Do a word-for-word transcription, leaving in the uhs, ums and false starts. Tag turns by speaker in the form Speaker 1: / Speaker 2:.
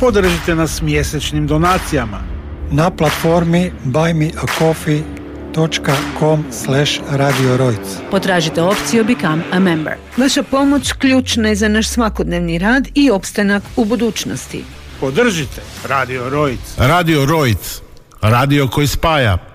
Speaker 1: Podržite nas mjesečnim donacijama
Speaker 2: na platformi buy me a coffee dot com slash radio rojc.
Speaker 3: Potražite opciju Become a Member.
Speaker 4: Vaša pomoć ključna je za naš svakodnevni rad i opstanak u budućnosti.
Speaker 1: Podržite Radio Rojc.
Speaker 5: Radio Rojc, radio koji spaja.